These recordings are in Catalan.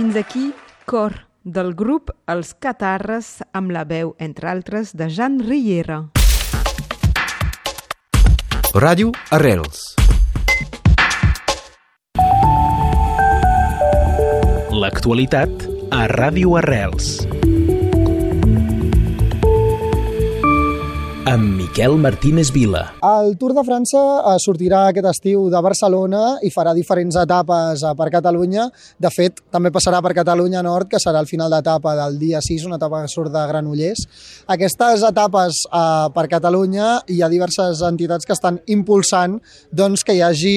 fins aquí Cor, del grup Els Catarres, amb la veu, entre altres, de Jan Riera. Ràdio Arrels. L'actualitat a Ràdio Arrels. Amb Miquel Martínez Vila. El Tour de França sortirà aquest estiu de Barcelona i farà diferents etapes per Catalunya. De fet, també passarà per Catalunya Nord, que serà el final d'etapa del dia 6, una etapa que surt de Granollers. Aquestes etapes per Catalunya hi ha diverses entitats que estan impulsant doncs, que hi hagi...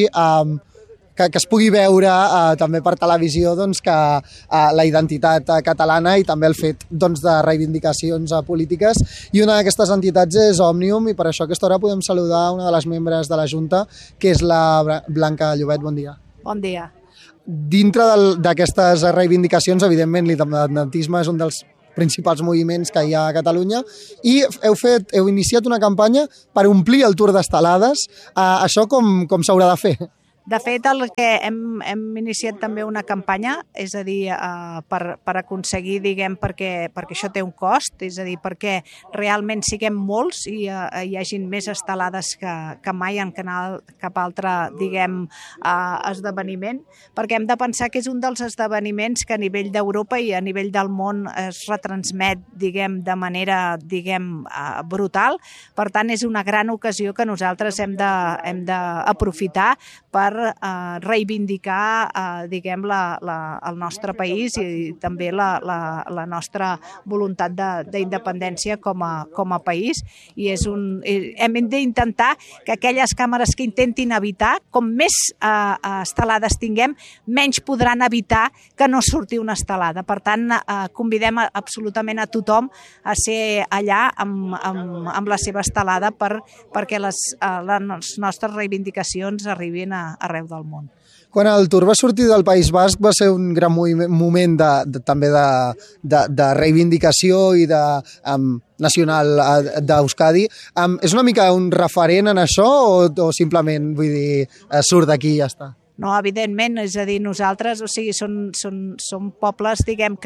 que es pugui veure també per televisió doncs, que la identitat catalana i també el fet doncs, de reivindicacions polítiques. I una d'aquestes entitats és Òmnium, i per això a aquesta hora podem saludar una de les membres de la Junta, que és la Blanca Llobet. Bon dia. Bon dia. Dintre d'aquestes reivindicacions, evidentment, l'independentisme és un dels principals moviments que hi ha a Catalunya, i heu iniciat una campanya per omplir el Tour d'estelades. Això com s'haurà de fer? De fet, el que hem iniciat també una campanya, és a dir, per aconseguir, diguem, perquè això té un cost, és a dir, perquè realment siguem molts i hi hagin més estelades que mai en cap altre, diguem, esdeveniment, perquè hem de pensar que és un dels esdeveniments que a nivell d'Europa i a nivell del món es retransmet, diguem, de manera, diguem, brutal. Per tant, és una gran ocasió que nosaltres hem d'aprofitar per reivindicar, diguem, el nostre país i també la nostra voluntat d'independència com a país. I hem d'intentar que aquelles càmeres que intentin evitar, com més estelades tinguem, menys podran evitar que no surti una estelada. Per tant, convidem absolutament a tothom a ser allà amb la seva estelada perquè les nostres reivindicacions arribin arreu del món. Quan el Tour va sortir del País Basc va ser un gran moment també de reivindicació i nacional d'Euskadi. És una mica un referent en això o simplement, vull dir, surt d'aquí i ja està? No, evidentment, és a dir, nosaltres, o sigui, som pobles, diguem,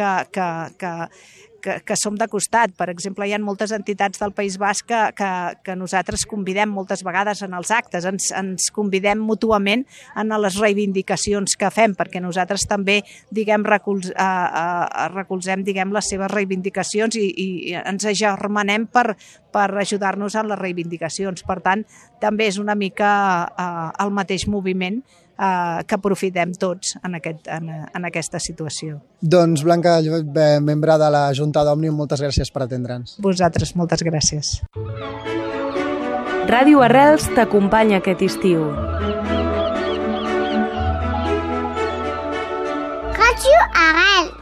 que som de costat. Per exemple, hi ha moltes entitats del País Basc que nosaltres convidem moltes vegades en els actes, ens convidem mútuament en les reivindicacions que fem, perquè nosaltres també, diguem, recolzem, diguem, les seves reivindicacions i ens agermanem per ajudar-nos en les reivindicacions. Per tant, també és una mica el mateix moviment que aprofitem tots en aquesta situació. Doncs Blanca, membre de la Junta d'Òmnium, moltes gràcies per atendre'ns. Vosaltres, moltes gràcies. Ràdio Arrels t'acompanya aquest estiu. Ràdio Arrels.